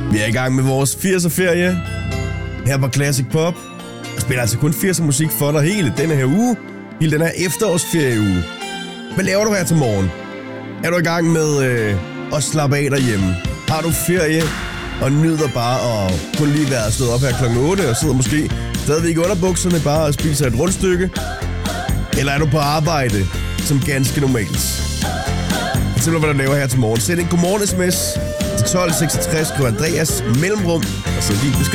Vi er i gang med vores 80'er-ferie her på Classic Pop. Jeg spiller altså kun 80'er musik for dig hele denne her uge. Hele den her efterårsferieuge. Hvad laver du her til morgen? Er du i gang med at slappe af derhjemme? Har du ferie og nyder bare at kun lige være stået op her klokken 8 og sidder måske stadigvæk i underbukserne bare og spiser et rundstykke? Eller er du på arbejde som ganske normalt? Fortæl mig, hvad du laver her til morgen. Send en godmorgen sms til 1266, skriv Andreas mellemrum og så din besked.